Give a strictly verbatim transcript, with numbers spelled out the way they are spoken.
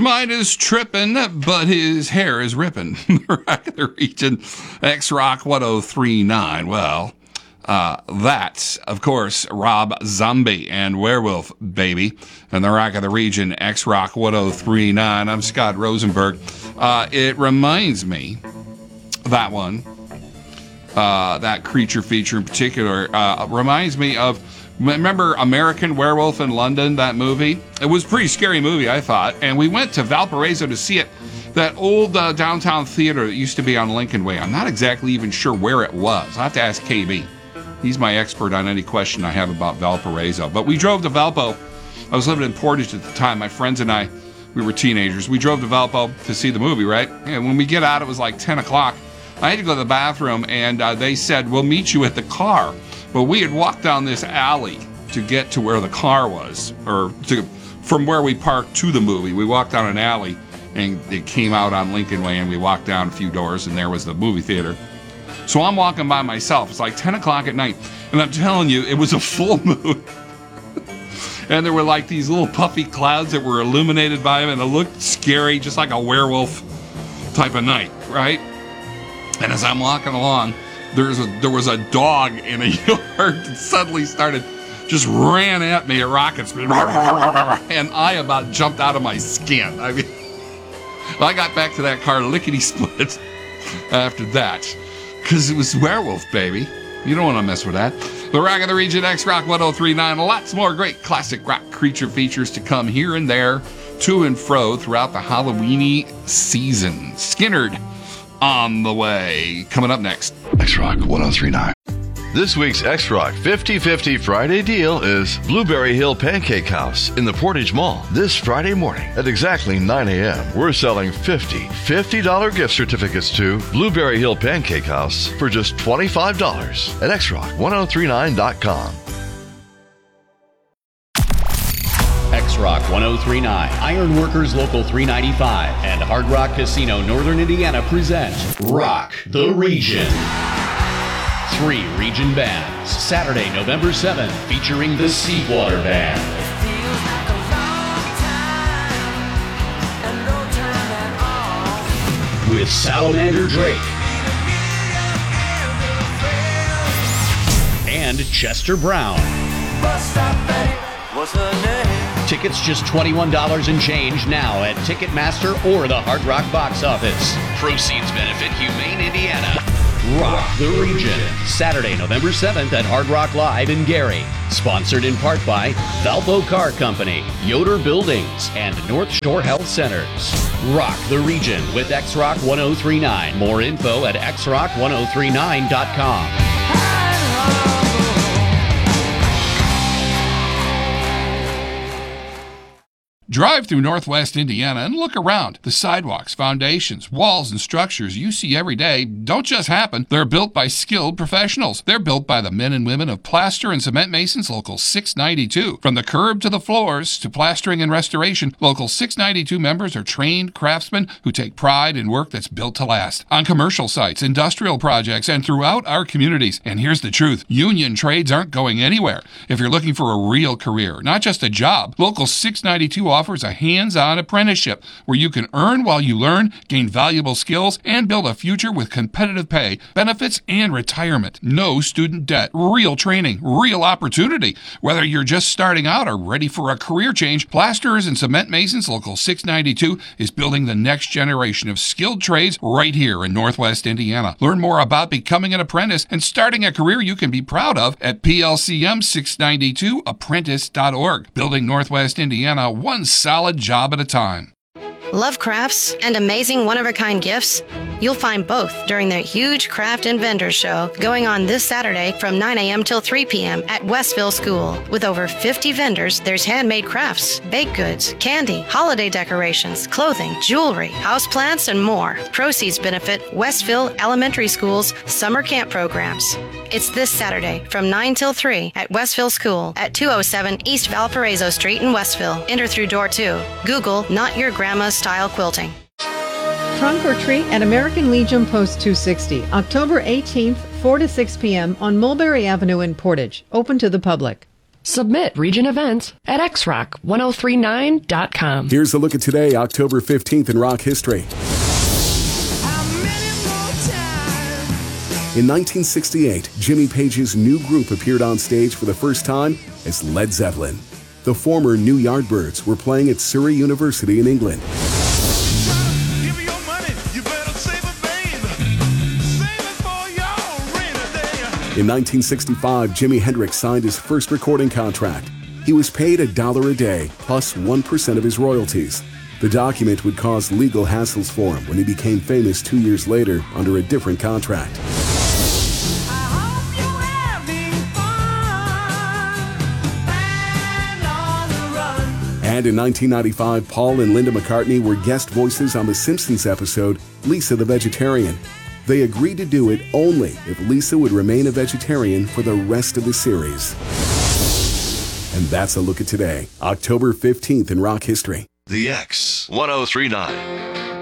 mind is tripping, but his hair is ripping. The Rock of the Region, X-Rock ten thirty-nine. Well, uh, that's, of course, Rob Zombie and Werewolf Baby. And the Rock of the Region, X-Rock ten thirty-nine. I'm Scott Rosenberg. Uh, it reminds me, that one, uh, that creature feature in particular, uh, reminds me of, remember American Werewolf in London, that movie? It was a pretty scary movie, I thought. And we went to Valparaiso to see it. That old uh, downtown theater that used to be on Lincoln Way. I'm not exactly even sure where it was. I have to ask K B. He's my expert on any question I have about Valparaiso. But we drove to Valpo. I was living in Portage at the time. My friends and I, we were teenagers. We drove to Valpo to see the movie, right? And when we get out, it was like ten o'clock. I had to go to the bathroom, and uh, they said, we'll meet you at the car. Well, we had walked down this alley to get to where the car was, or to, from where we parked to the movie. We walked down an alley, and it came out on Lincoln Way, and we walked down a few doors, and there was the movie theater. So I'm walking by myself. It's like ten o'clock at night, and I'm telling you, it was a full moon. And there were like these little puffy clouds that were illuminated by them, and it looked scary, just like a werewolf type of night, right? And as I'm walking along, There's a, there was a dog in a yard that suddenly started, just ran at me at rocket speed. And I about jumped out of my skin. I mean, I got back to that car lickety-split after that. Because it was Werewolf, baby. You don't want to mess with that. The Rock of the Region, X-Rock ten thirty-nine. Lots more great classic rock creature features to come here and there, to and fro throughout the Halloweeny season. Skinnerd on the way. Coming up next, X-Rock ten thirty-nine. This week's X-Rock fifty fifty Friday deal is Blueberry Hill Pancake House in the Portage Mall. This Friday morning at exactly nine a.m., we're selling fifty fifty dollars gift certificates to Blueberry Hill Pancake House for just twenty-five dollars at X Rock ten thirty-nine dot com. X-Rock ten thirty-nine, Ironworkers Local three ninety-five, and Hard Rock Casino Northern Indiana present Rock the Region. Three region bands, Saturday, November seventh, featuring the Seawater Band. With Salamander Drake. And Chester Brown. What's her name? Tickets just twenty-one dollars and change now at Ticketmaster or the Hard Rock box office. Proceeds benefit Humane Indiana. Rock the Region, Saturday, November seventh at Hard Rock Live in Gary. Sponsored in part by Valpo Car Company, Yoder Buildings, and North Shore Health Centers. Rock the Region with X-Rock ten thirty-nine. More info at X Rock ten thirty-nine dot com. drive through Northwest Indiana and look around. The sidewalks, foundations, walls, and structures you see every day don't just happen. They're built by skilled professionals. They're built by the men and women of Plaster and Cement Masons Local six ninety-two. From the curb to the floors to plastering and restoration, Local six ninety-two members are trained craftsmen who take pride in work that's built to last. On commercial sites, industrial projects, and throughout our communities. And here's the truth. Union trades aren't going anywhere. If you're looking for a real career, not just a job, Local six ninety-two offers a hands-on apprenticeship where you can earn while you learn, gain valuable skills, and build a future with competitive pay, benefits, and retirement. No student debt, real training, real opportunity. Whether you're just starting out or ready for a career change, Plasterers and Cement Masons Local six ninety-two is building the next generation of skilled trades right here in Northwest Indiana. Learn more about becoming an apprentice and starting a career you can be proud of at P L C M six ninety-two apprentice dot org. Building Northwest Indiana one solid job at a time. Love crafts and amazing one-of-a-kind gifts? You'll find both during the huge Craft and Vendor Show going on this Saturday from nine a.m. till three p.m. at Westville School. With over fifty vendors, there's handmade crafts, baked goods, candy, holiday decorations, clothing, jewelry, houseplants, and more. Proceeds benefit Westville Elementary School's summer camp programs. It's this Saturday from nine till three at Westville School at two oh seven East Valparaiso Street in Westville. Enter through door two. Google Not Your Grandma's Style Quilting. Trunk or Treat at American Legion Post two sixty, October eighteenth, four to six p.m. on Mulberry Avenue in Portage. Open to the public. Submit Region Events at x rock ten thirty-nine dot com. Here's a look at today, October fifteenth in rock history. In nineteen sixty-eight, Jimmy Page's new group appeared on stage for the first time as Led Zeppelin. The former New Yardbirds were playing at Surrey University in England. In nineteen sixty-five, Jimi Hendrix signed his first recording contract. He was paid a dollar a day plus one percent of his royalties. The document would cause legal hassles for him when he became famous two years later under a different contract. And in nineteen ninety-five, Paul and Linda McCartney were guest voices on The Simpsons episode, Lisa the Vegetarian. They agreed to do it only if Lisa would remain a vegetarian for the rest of the series. And that's a look at today, October fifteenth in rock history. The X ten thirty-nine.